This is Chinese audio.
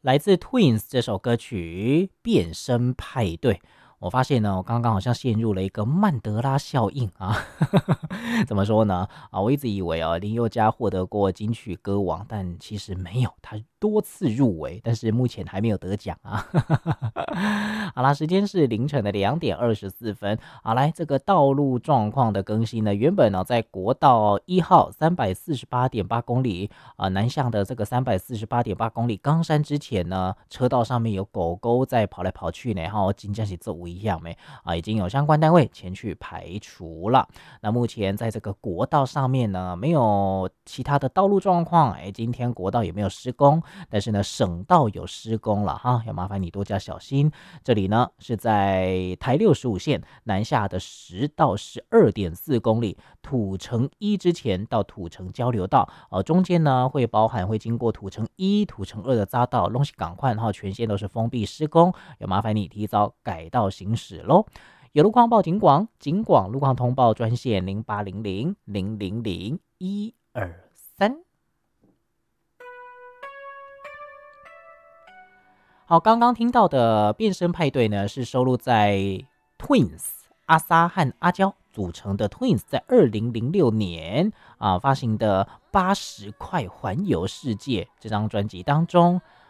来自 Twins 这首歌曲《变身派对》。我发现呢，我刚刚好像陷入了一个曼德拉效应啊。怎么说呢？我一直以为林宥嘉获得过金曲歌王，但其实没有，他多次入围，但是目前还没有得奖啊。好啦，时间是凌晨的2:24。好，来这个道路状况的更新呢，原本呢在国道1号348.8公里南向的这个348.8公里冈山之前呢，车道上面有狗狗在跑来跑去呢，哈，真正是这无一样没已经有相关单位前去排除了。那目前在这个国道上面呢，没有其他的道路状况，今天国道也没有施工，但是呢，省道有施工了哈，要麻烦你多加小心。这里呢是在台65线南下的10到12.4公里，土城1之前到土城交流道，中间呢会包含会经过土城1、土城2的匝道，东西赶快哈，全线都是封闭施工，要麻烦你提早改道行驶喽。有路况报警广，警广路况通报专线0800000123。好，刚刚听到的变身派对呢，是收录在 Twins 阿撒和阿娇组成的 Twins 在2006年发行的80块环游世界这张专辑当中。